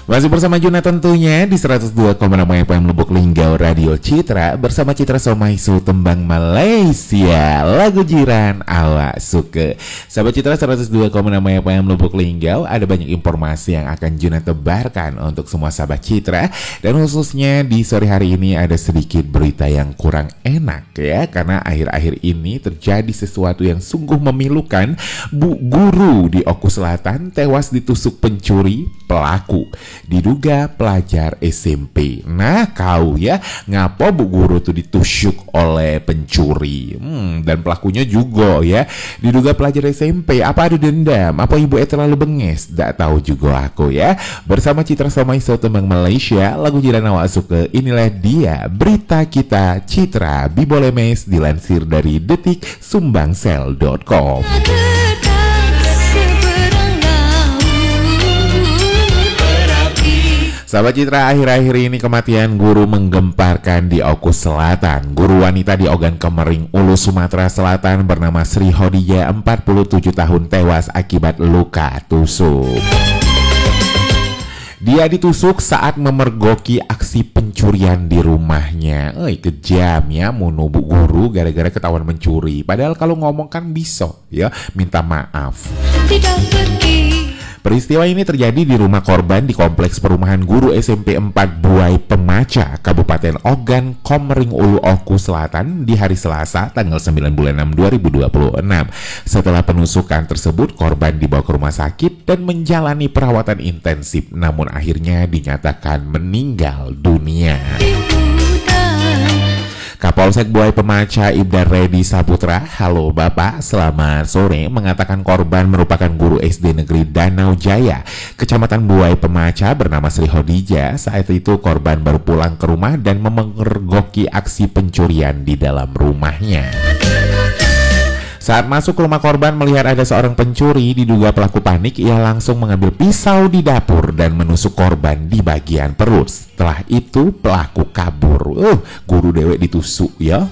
Masih bersama Juna tentunya di 102,6 FM Lubuk Linggau Radio Citra bersama Citra Somaisu Tembang Malaysia lagu jiran awak suka. Sahabat Citra 102,6 FM Lubuk Linggau, ada banyak informasi yang akan Juna tebarkan untuk semua sahabat Citra, dan khususnya di sore hari ini ada sedikit berita yang kurang enak ya, karena akhir-akhir ini terjadi sesuatu yang sungguh memilukan. Bu guru di Oku Selatan tewas ditusuk pencuri pelaku, diduga pelajar SMP. Nah kau ya, ngapa bu guru tuh ditusuk oleh pencuri? Dan pelakunya juga ya diduga pelajar SMP. Apa ada dendam? Apa ibu terlalu benges? Tak tahu juga aku ya. Bersama Citra Somaisu Tembang Malaysia lagu jiran awak suka. Inilah dia berita kita Citra Bibolemes dilansir dari detik.sumbangsel.com. Sahabat Citra, akhir-akhir ini kematian guru menggemparkan di Oku Selatan. Guru wanita di Ogan Kemering Ulu Sumatera Selatan bernama Sri Hodijah 47 tahun tewas akibat luka tusuk. Dia ditusuk saat memergoki aksi pencurian di rumahnya. Kejam ya, munu bu guru gara-gara ketahuan mencuri. Padahal kalau ngomong kan bisa ya, minta maaf. Tidak pergi. Peristiwa ini terjadi di rumah korban di Kompleks Perumahan Guru SMP 4 Buai Pemaca, Kabupaten Ogan Komering Ulu Oku Selatan di hari Selasa tanggal 9 bulan 6 2026. Setelah penusukan tersebut, korban dibawa ke rumah sakit dan menjalani perawatan intensif, namun akhirnya dinyatakan meninggal dunia. Kapolsek Buai Pemaca Ibda Redi Saputra, halo Bapak, selamat sore, mengatakan korban merupakan guru SD Negeri Danau Jaya, Kecamatan Buai Pemaca bernama Sri Hodijah. Saat itu korban baru pulang ke rumah dan memergoki aksi pencurian di dalam rumahnya. Saat masuk ke rumah korban melihat ada seorang pencuri, diduga pelaku panik, ia langsung mengambil pisau di dapur dan menusuk korban di bagian perut. Setelah itu pelaku kabur. Guru dewek ditusuk ya.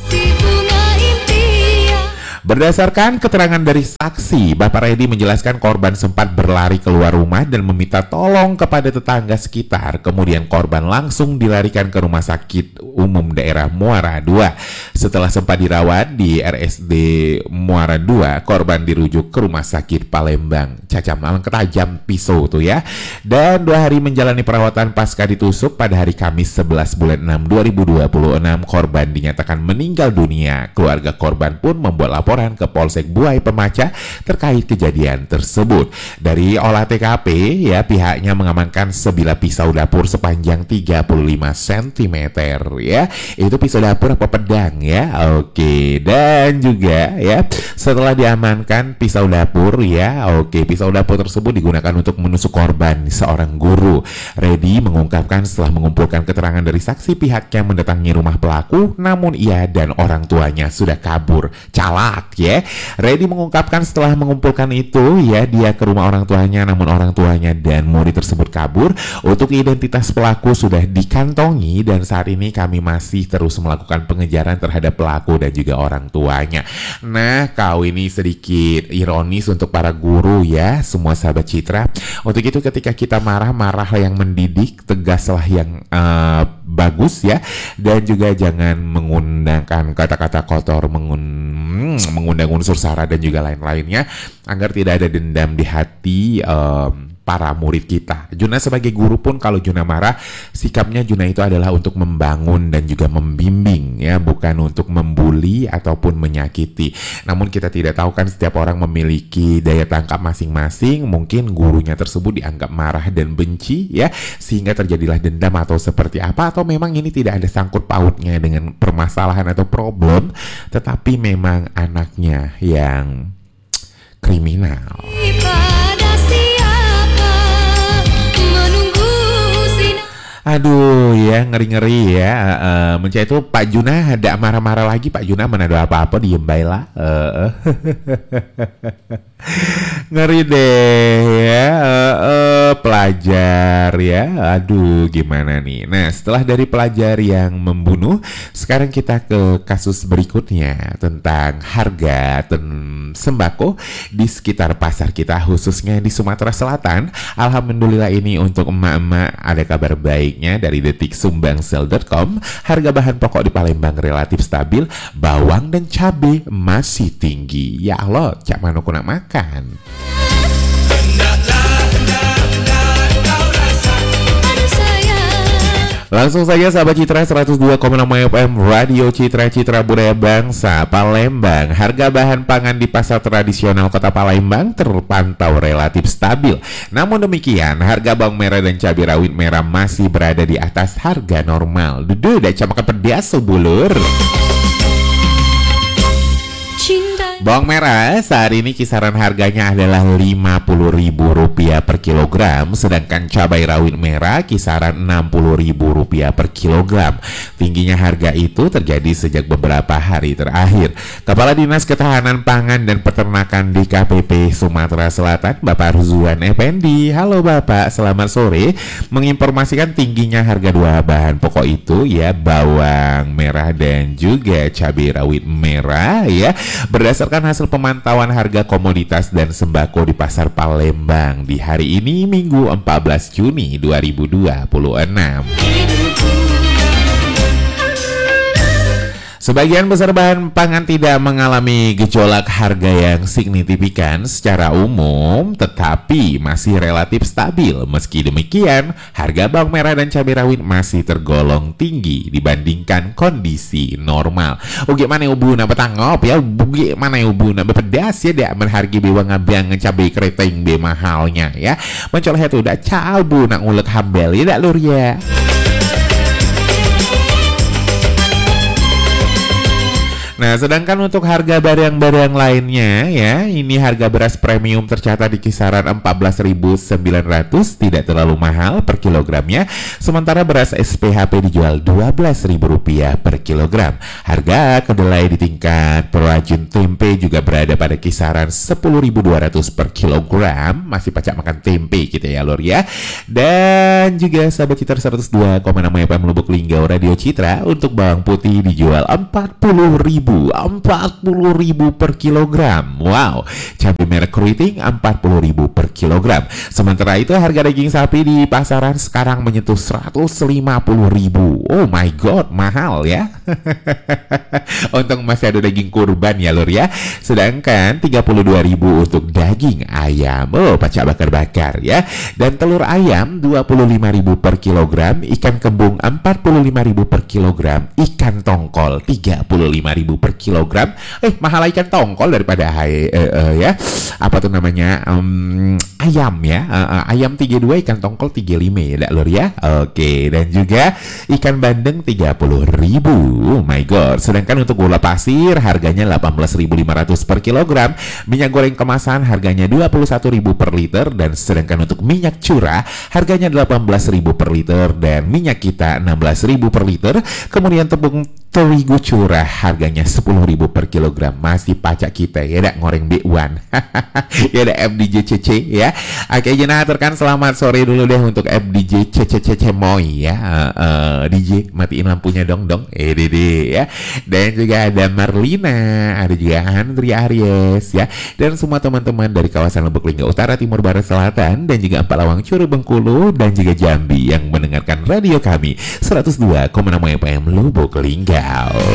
Berdasarkan keterangan dari saksi, Bapak Redi menjelaskan korban sempat berlari keluar rumah dan meminta tolong kepada tetangga sekitar. Kemudian korban langsung dilarikan ke Rumah Sakit Umum Daerah Muara II. Setelah sempat dirawat di RSD Muara II, korban dirujuk ke Rumah Sakit Palembang. Cacam ketajam pisau tuh ya. Dan 2 hari menjalani perawatan pasca ditusuk. Pada hari Kamis 11 bulan 6 2026, korban dinyatakan meninggal dunia. Keluarga korban pun membuat laporan ke Polsek Buai Pemaca terkait kejadian tersebut. Dari olah TKP ya, pihaknya mengamankan sebilah pisau dapur sepanjang 35 cm ya. Itu pisau dapur apa pedang ya? Oke. Dan juga ya, setelah diamankan pisau dapur ya, pisau dapur tersebut digunakan untuk menusuk korban, seorang guru. Redi mengungkapkan setelah mengumpulkan keterangan dari saksi, pihaknya mendatangi rumah pelaku, namun ia dan orang tuanya sudah kabur. Calak ya. Redi mengungkapkan setelah mengumpulkan itu ya, dia ke rumah orang tuanya, namun orang tuanya dan murid tersebut kabur. Untuk identitas pelaku sudah dikantongi dan saat ini kami masih terus melakukan pengejaran terhadap pelaku dan juga orang tuanya. Nah, kau ini sedikit ironis untuk para guru ya, semua sahabat Citra. Untuk itu ketika kita marah yang mendidik, tegaslah yang bagus ya, dan juga jangan menggunakan kata-kata kotor, mengundang unsur sara dan juga lain-lainnya, agar tidak ada dendam di hati para murid kita. Juna sebagai guru pun kalau Juna marah, sikapnya Juna itu adalah untuk membangun dan juga membimbing ya, bukan untuk membuli ataupun menyakiti. Namun kita tidak tahu kan, setiap orang memiliki daya tangkap masing-masing. Mungkin gurunya tersebut dianggap marah dan benci ya, sehingga terjadilah dendam atau seperti apa, atau memang ini tidak ada sangkut pautnya dengan permasalahan atau problem, tetapi memang anaknya yang kriminal. Aduh ya, ngeri-ngeri ya. Mencari itu Pak Juna ada marah-marah lagi. Pak Juna mana ada apa-apa, diem baiklah. Ngeri deh ya, pelajar ya. Aduh, gimana nih? Nah, setelah dari pelajar yang membunuh, sekarang kita ke kasus berikutnya tentang harga sembako di sekitar pasar kita, khususnya di Sumatera Selatan. Alhamdulillah ini untuk emak-emak ada kabar baiknya dari detiksumbangsil.com. Harga bahan pokok di Palembang relatif stabil, bawang dan cabai masih tinggi. Ya Allah, cak mana aku nak makan. Langsung saja sahabat Citra 102,6 FM Radio Citra Budaya Bangsa Palembang. Harga bahan pangan di pasar tradisional Kota Palembang terpantau relatif stabil. Namun demikian, harga bawang merah dan cabai rawit merah masih berada di atas harga normal. Duduh, udah makan pedas sebulur. Bawang merah saat ini kisaran harganya adalah Rp50.000 per kilogram, sedangkan cabai rawit merah kisaran Rp60.000 per kilogram. Tingginya harga itu terjadi sejak beberapa hari terakhir. Kepala Dinas Ketahanan Pangan dan Peternakan di KPP Sumatera Selatan, Bapak Ruzuan Effendi, halo Bapak, selamat sore, menginformasikan tingginya harga dua bahan pokok itu ya, bawang merah dan juga cabai rawit merah ya, berdasarkan hasil pemantauan harga komoditas dan sembako di Pasar Palembang di hari ini Minggu 14 Juni 2026. Sebagian besar bahan pangan tidak mengalami gejolak harga yang signifikan secara umum, tetapi masih relatif stabil. Meski demikian, harga bawang merah dan cabai rawit masih tergolong tinggi dibandingkan kondisi normal. Gimana ubu na betangop ya, gimana ubu na bepedas ya, dia menhargi bewang abang cabai keriting be mahalnya ya. Mencoleh itu udah cabu nak ngulek hambel ya, dak lur ya. Nah, sedangkan untuk harga barang-barang lainnya ya, ini harga beras premium tercatat di kisaran 14.900, tidak terlalu mahal per kilogramnya. Sementara beras SPHP dijual Rp12.000 per kilogram. Harga kedelai di tingkat perajin tempe juga berada pada kisaran Rp10.200 per kilogram. Masih pacak makan tempe kita ya lor ya. Dan juga sahabat Citra 102,6 FM Lubuk Linggau Radio Citra, untuk bawang putih dijual Rp40.000 per kilogram. Wow, cabai merah keriting Rp40.000 per kilogram. Sementara itu harga daging sapi di pasaran sekarang menyentuh Rp150.000. Oh my god, mahal ya. Untung masih ada daging kurban ya lur ya. Sedangkan Rp32.000 untuk daging ayam. Oh, pacak bakar-bakar ya. Dan telur ayam Rp25.000 per kilogram, ikan kembung Rp45.000 per kilogram, ikan tongkol Rp35.000 per kilogram. Mahal ikan tongkol daripada ya apa tuh namanya ayam ya. Ayam 32, ikan tongkol 35 ya dak lur ya. Oke, dan juga ikan bandeng Rp30.000. Oh my god. Sedangkan untuk gula pasir harganya Rp18.500 per kilogram, minyak goreng kemasan harganya Rp21.000 per liter, dan sedangkan untuk minyak curah harganya Rp18.000 per liter, dan minyak kita Rp16.000 per liter. Kemudian tepung terigu curah harganya Rp10.000 per kilogram. Masih pacak kita ya dak ngoreng B1. Ya dak FDJ CC ya. Oke, jenaturkan selamat sore dulu deh untuk FDJ CC Moy ya. DJ matiin lampunya dong Dede ya. Dan juga ada Marlina, ada juga Andri Aries ya, dan semua teman-teman dari kawasan Lubuk Linggau Utara, Timur, Barat, Selatan, dan juga Empalawang, Curu, Bengkulu, dan juga Jambi yang mendengarkan radio kami 102,6 FM Lubuk Linggau.